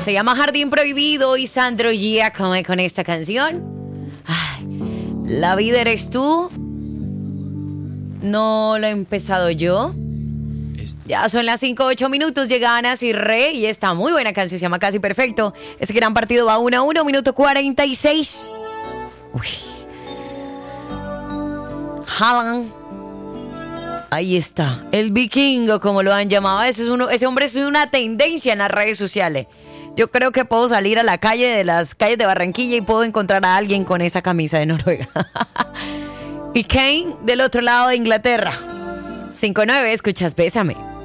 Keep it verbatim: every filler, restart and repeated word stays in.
Se llama Jardín Prohibido y Sandro Giacomo con esta canción. Ay, la vida eres tú. No lo he empezado yo. Ya son las cinco, ocho minutos, llega Ana Cirré y esta muy buena canción se llama Casi Perfecto. Este gran partido va uno a uno, minuto cuarenta y seis. Uy. Haaland. Ahí está, el vikingo, como lo han llamado. Ese, es uno, ese hombre es una tendencia en las redes sociales. Yo creo que puedo salir a la calle de las calles de Barranquilla y puedo encontrar a alguien con esa camisa de Noruega. Y Kane del otro lado de Inglaterra. cinco nueve, escuchas Bésame.